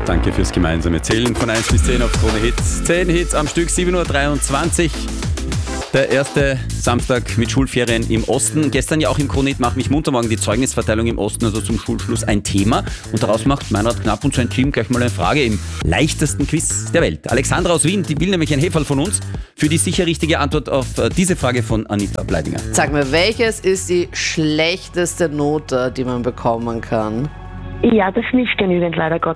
Danke fürs gemeinsame Zählen von 1 bis 10 auf Krone Hits. 10 Hits am Stück, 7.23 Uhr. Der erste Samstag mit Schulferien im Osten. Gestern ja auch im Krone Hit Mach mich munter morgen die Zeugnisverteilung im Osten, also zum Schulschluss ein Thema. Und daraus macht Meinrad Knapp und sein Team gleich mal eine Frage im leichtesten Quiz der Welt. Alexandra aus Wien, die will nämlich ein Heferl von uns für die sicher richtige Antwort auf diese Frage von Anita Bleidinger. Sag mir, welches ist die schlechteste Note, die man bekommen kann? Ja, das ist nicht genügend, leider Gott.